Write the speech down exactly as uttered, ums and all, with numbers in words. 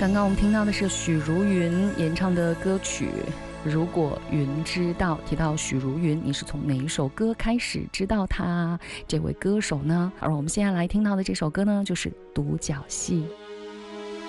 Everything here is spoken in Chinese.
刚刚我们听到的是许茹芸演唱的歌曲如果云知道。提到许茹芸，你是从哪一首歌开始知道她这位歌手呢？而我们现在来听到的这首歌呢，就是独角戏。